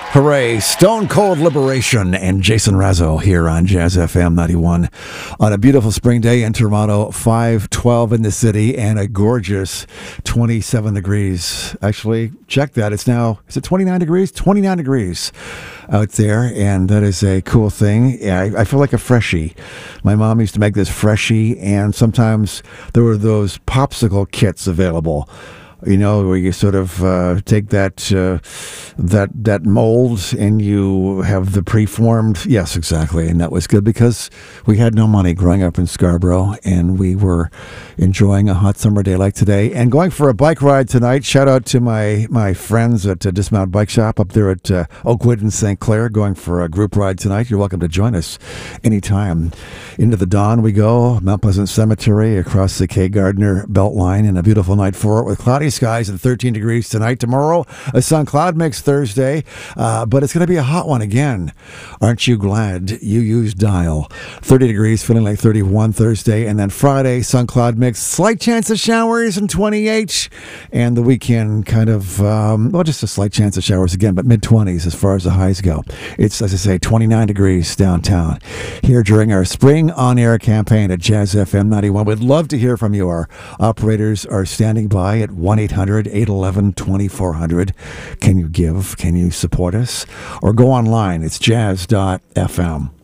Hooray, Stone Cold Liberation and Jason Razzo here on Jazz FM 91 on a beautiful spring day in Toronto, 5:12 in the city and a gorgeous 27 degrees. Actually, check that. It's now, is it 29 degrees? 29 degrees out there, and that is a cool thing. Yeah, I feel like a freshie. My mom used to make this freshie, and sometimes there were those popsicle kits available. You know, where you sort of take that mold and you have the preformed. Yes, exactly. And that was good because we had no money growing up in Scarborough, and we were enjoying a hot summer day like today and going for a bike ride tonight. Shout out to my friends at Dismount Bike Shop up there at Oakwood in St. Clair, going for a group ride tonight. You're welcome to join us anytime. Into the dawn we go, Mount Pleasant Cemetery, across the Kay Gardner Beltline, and a beautiful night for it with cloudy skies and 13 degrees tonight. Tomorrow, a sun cloud mix Thursday, but it's going to be a hot one again. Aren't you glad you used Dial? 30 degrees, feeling like 31 Thursday, and then Friday, sun cloud mix, slight chance of showers and 28, and the weekend kind of, just a slight chance of showers again, but mid-20s as far as the highs go. It's, as I say, 29 degrees downtown here during our spring on-air campaign at Jazz FM 91. We'd love to hear from you. Our operators are standing by at 1-800-811-2400. Can you give? Can you support us? Or go online. It's jazz.fm.